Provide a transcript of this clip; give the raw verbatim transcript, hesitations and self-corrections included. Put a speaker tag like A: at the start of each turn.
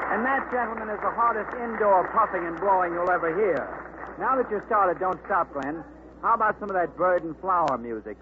A: And that, gentlemen, is the hardest indoor puffing and blowing you'll ever hear. Now that you're started, don't stop, Glenn. How about some of that bird and flower music?